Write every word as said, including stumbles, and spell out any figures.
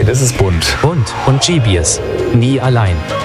das ist bunt. Bunt und G-Biers. Nie allein.